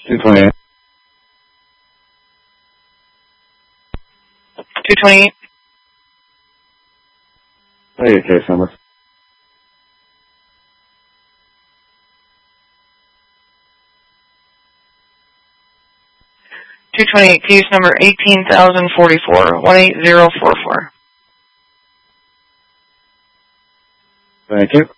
228. 228. Hey, your case number. 228, case number 18,044, 18044. Thank you.